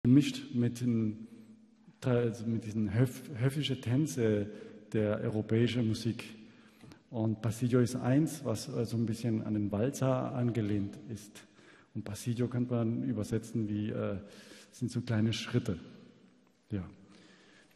gemischt mit diesen höfischen Tänze der europäischen Musik. Und Passillo ist eins, was so ein bisschen an den Walzer angelehnt ist. Und Passillo kann man übersetzen wie sind so kleine Schritte. Ja.